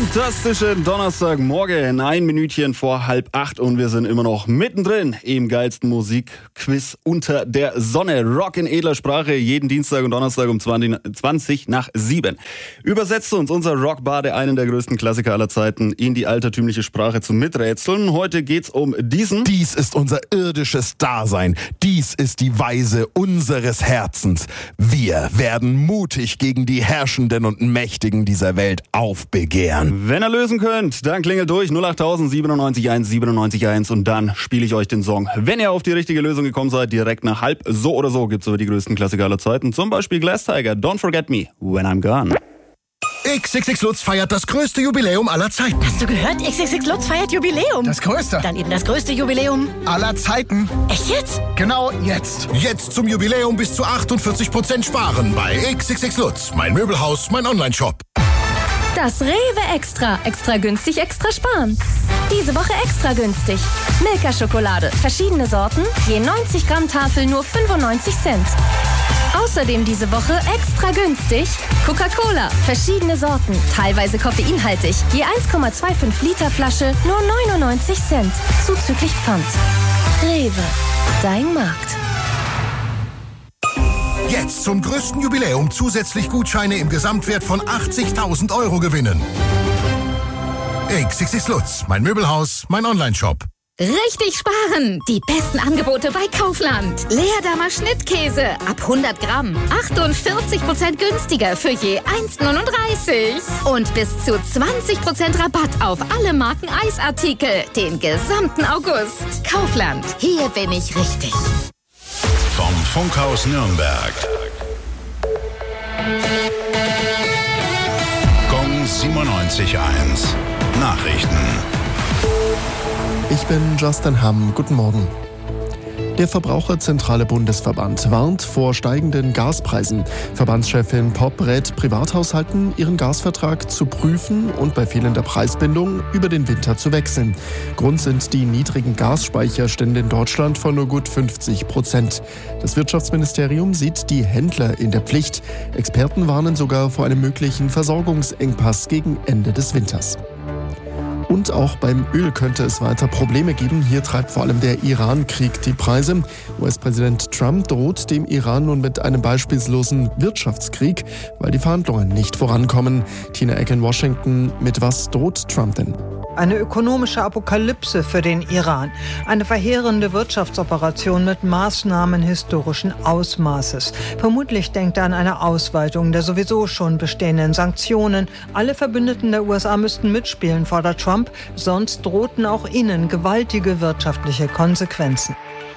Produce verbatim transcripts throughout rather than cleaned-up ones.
Fantastischen Donnerstagmorgen, ein Minütchen vor halb acht und wir sind immer noch mittendrin im geilsten Musikquiz unter der Sonne. Rock in edler Sprache, jeden Dienstag und Donnerstag um zwanzig nach sieben. Übersetzt uns unser Rockbade, einen der größten Klassiker aller Zeiten, in die altertümliche Sprache zum Miträtseln. Heute geht's um diesen. Dies ist unser irdisches Dasein. Dies ist die Weise unseres Herzens. Wir werden mutig gegen die Herrschenden und Mächtigen dieser Welt aufbegehren. Wenn ihr lösen könnt, dann klingelt durch null achttausend siebenundneunzig eins siebenundneunzig eins und dann spiele ich euch den Song. Wenn ihr auf die richtige Lösung gekommen seid, direkt nach halb so oder so gibt's über die größten Klassiker aller Zeiten. Zum Beispiel Glass Tiger, Don't Forget Me, When I'm Gone. X X X Lutz feiert das größte Jubiläum aller Zeiten. Hast du gehört? X X X Lutz feiert Jubiläum. Das größte. Dann eben das größte Jubiläum aller Zeiten. Echt jetzt? Genau jetzt. Jetzt zum Jubiläum bis zu achtundvierzig Prozent sparen bei X X X Lutz. Mein Möbelhaus, mein Onlineshop. Das Rewe Extra. Extra günstig, extra sparen. Diese Woche extra günstig. Milka-Schokolade. Verschiedene Sorten. Je neunzig Gramm Tafel nur fünfundneunzig Cent. Außerdem diese Woche extra günstig. Coca-Cola. Verschiedene Sorten. Teilweise koffeinhaltig. Je eins Komma fünfundzwanzig Liter Flasche nur neunundneunzig Cent. Zuzüglich Pfand. Rewe. Dein Markt. Jetzt zum größten Jubiläum zusätzlich Gutscheine im Gesamtwert von achtzigtausend Euro gewinnen. X X X Lutz, mein Möbelhaus, mein Onlineshop. Richtig sparen! Die besten Angebote bei Kaufland. Leerdammer Schnittkäse ab hundert Gramm. achtundvierzig Prozent günstiger für je eins Komma neununddreißig. Und bis zu zwanzig Prozent Rabatt auf alle Marken Eisartikel. Den gesamten August. Kaufland. Hier bin ich richtig. Vom Funkhaus Nürnberg. Gong siebenundneunzig Komma eins. Nachrichten. Ich bin Justin Hamm. Guten Morgen. Der Verbraucherzentrale Bundesverband warnt vor steigenden Gaspreisen. Verbandschefin Popp rät Privathaushalten, ihren Gasvertrag zu prüfen und bei fehlender Preisbindung über den Winter zu wechseln. Grund sind die niedrigen Gasspeicherstände in Deutschland von nur gut fünfzig Prozent. Das Wirtschaftsministerium sieht die Händler in der Pflicht. Experten warnen sogar vor einem möglichen Versorgungsengpass gegen Ende des Winters. Und auch beim Öl könnte es weiter Probleme geben. Hier treibt vor allem der Iran-Krieg die Preise. U S-Präsident Trump droht dem Iran nun mit einem beispiellosen Wirtschaftskrieg, weil die Verhandlungen nicht vorankommen. Tina Eck in Washington. Mit was droht Trump denn? Eine ökonomische Apokalypse für den Iran. Eine verheerende Wirtschaftsoperation mit Maßnahmen historischen Ausmaßes. Vermutlich denkt er an eine Ausweitung der sowieso schon bestehenden Sanktionen. Alle Verbündeten der U S A müssten mitspielen, fordert Trump. Sonst drohten auch ihnen gewaltige wirtschaftliche Konsequenzen.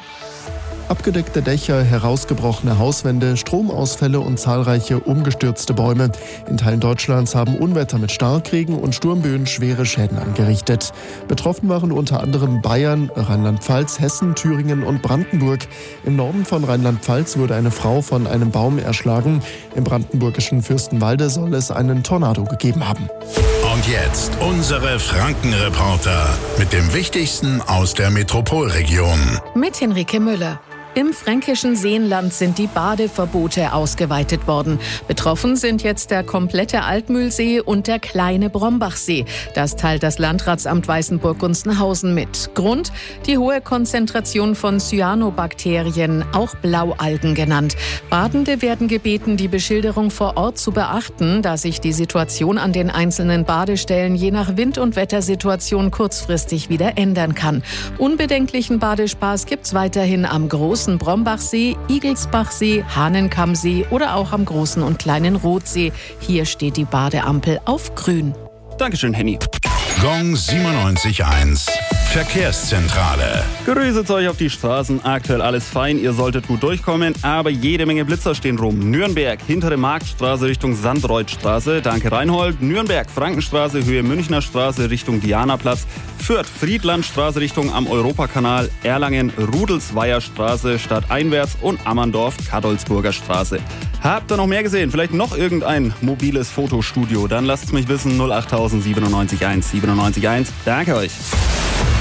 Abgedeckte Dächer, herausgebrochene Hauswände, Stromausfälle und zahlreiche umgestürzte Bäume. In Teilen Deutschlands haben Unwetter mit Starkregen und Sturmböen schwere Schäden angerichtet. Betroffen waren unter anderem Bayern, Rheinland-Pfalz, Hessen, Thüringen und Brandenburg. Im Norden von Rheinland-Pfalz wurde eine Frau von einem Baum erschlagen. Im brandenburgischen Fürstenwalde soll es einen Tornado gegeben haben. Und jetzt unsere Franken-Reporter mit dem Wichtigsten aus der Metropolregion. Mit Henrike Müller. Im fränkischen Seenland sind die Badeverbote ausgeweitet worden. Betroffen sind jetzt der komplette Altmühlsee und der kleine Brombachsee. Das teilt das Landratsamt Weißenburg-Gunzenhausen mit. Grund? Die hohe Konzentration von Cyanobakterien, auch Blaualgen genannt. Badende werden gebeten, die Beschilderung vor Ort zu beachten, da sich die Situation an den einzelnen Badestellen je nach Wind- und Wettersituation kurzfristig wieder ändern kann. Unbedenklichen Badespaß gibt's weiterhin am großen Brombachsee, Igelsbachsee, Hahnenkammsee oder auch am großen und kleinen Rotsee. Hier steht die Badeampel auf grün. Dankeschön, Henny. Gong siebenundneunzig Komma eins. Verkehrszentrale. Grüßet euch auf die Straßen. Aktuell alles fein. Ihr solltet gut durchkommen. Aber jede Menge Blitzer stehen rum. Nürnberg, hintere Marktstraße Richtung Sandreutstraße. Danke, Reinhold. Nürnberg, Frankenstraße, Höhe Münchner Straße Richtung Dianaplatz. Fürth, Friedlandstraße Richtung am Europakanal. Erlangen, Rudelsweier-Straße stadteinwärts. Und Ammerndorf, Kadolsburger Straße. Habt ihr noch mehr gesehen? Vielleicht noch irgendein mobiles Fotostudio? Dann lasst es mich wissen. null achttausend siebenundneunzig eins siebenundneunzig eins. Danke euch.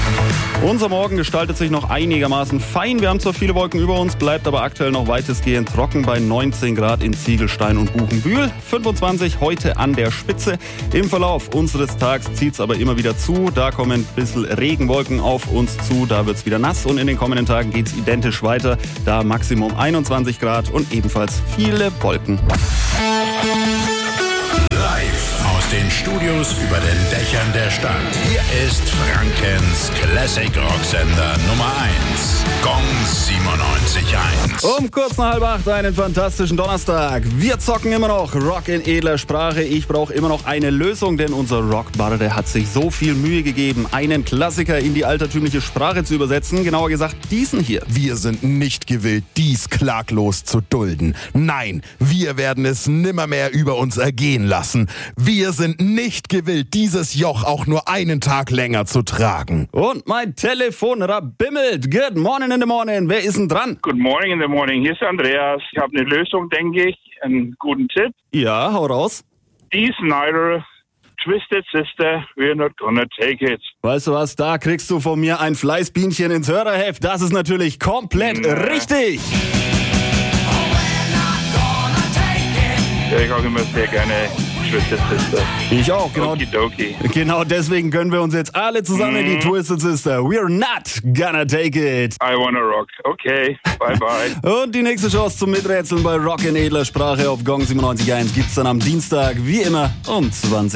Unser Morgen gestaltet sich noch einigermaßen fein. Wir haben zwar viele Wolken über uns, bleibt aber aktuell noch weitestgehend trocken bei neunzehn Grad in Ziegelstein und Buchenbühl. fünfundzwanzig heute an der Spitze. Im Verlauf unseres Tags zieht es aber immer wieder zu. Da kommen ein bisschen Regenwolken auf uns zu. Da wird es wieder nass und in den kommenden Tagen geht es identisch weiter. Da Maximum einundzwanzig Grad und ebenfalls viele Wolken. Aus den Studios über den Dächern der Stadt. Hier ist Frankens Classic Rocksender Nummer eins. Gong siebenundneunzig Komma eins. Um kurz nach halb acht einen fantastischen Donnerstag. Wir zocken immer noch Rock in edler Sprache. Ich brauche immer noch eine Lösung, denn unser Rockbarde hat sich so viel Mühe gegeben, einen Klassiker in die altertümliche Sprache zu übersetzen. Genauer gesagt diesen hier. Wir sind nicht gewillt, dies klaglos zu dulden. Nein, wir werden es nimmermehr über uns ergehen lassen. Wir sind nicht gewillt, dieses Joch auch nur einen Tag länger zu tragen. Und mein Telefon bimmelt. Good morning in the morning. Wer ist denn dran? Good morning in the morning. Hier ist Andreas. Ich habe eine Lösung, denke ich. Einen guten Tipp. Ja, hau raus. Dee Snider, Twisted Sister, we're not gonna take it. Weißt du was, da kriegst du von mir ein Fleißbienchen ins Hörerheft. Das ist natürlich komplett nee. richtig. Ja, ich auch immer sehr gerne Twisted Sister. Ich auch, genau. Okidoki. Genau deswegen gönnen wir uns jetzt alle zusammen mm. die Twisted Sister. We're not gonna take it. I wanna rock. Okay, bye bye. Und die nächste Chance zum Miträtseln bei Rock in edler Sprache auf Gong siebenundneunzig Komma eins gibt's dann am Dienstag, wie immer, um zwanzig